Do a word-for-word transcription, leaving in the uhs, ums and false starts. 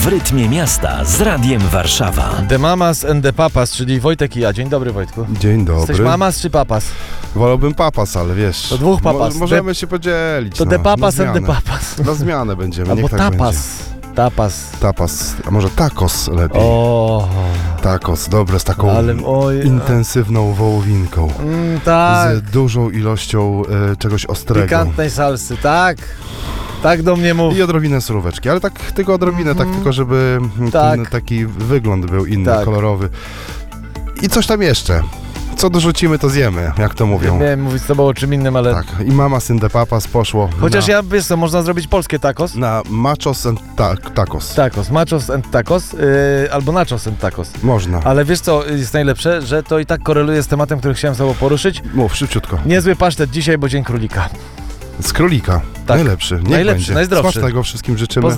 W rytmie miasta z Radiem Warszawa. The Mamas and the Papas, czyli Wojtek i ja. Dzień dobry, Wojtku. Dzień dobry. Jesteś mamas czy papas? Wolałbym papas, ale wiesz... To dwóch papas. Mo- możemy się podzielić. To no, the Papas na and the zmianę. Papas. Na zmianę będziemy, Albo niech tak tapas. będzie. Tapas. Tapas, a może tacos lepiej. O, Tacos, dobre, z taką ale oj. intensywną wołowinką. Mm, tak. Z dużą ilością e, czegoś ostrego. Pikantnej salsy, tak. Tak do mnie mów. I odrobinę suróweczki, ale tak tylko odrobinę, Mhm. tak tylko, żeby Tak. ten taki wygląd był inny, Tak. kolorowy. I coś tam jeszcze. Co dorzucimy, to zjemy, jak to mówią. Miałem mówić z tobą o czym innym, ale... Tak, i Mamas and the Papas poszło Chociaż na, ja, wiesz co, można zrobić polskie tacos. na machos and ta- tacos. Tacos, machos and tacos, yy, albo nachos and tacos. Można. Ale wiesz co jest najlepsze? Że to i tak koreluje z tematem, który chciałem z tobą poruszyć. Mów, szybciutko. Niezły pasztet dzisiaj, bo Dzień Królika. Z królika. Tak. Najlepszy. Niech Najlepszy, będzie. najzdrowszy. Smacznego wszystkim życzymy.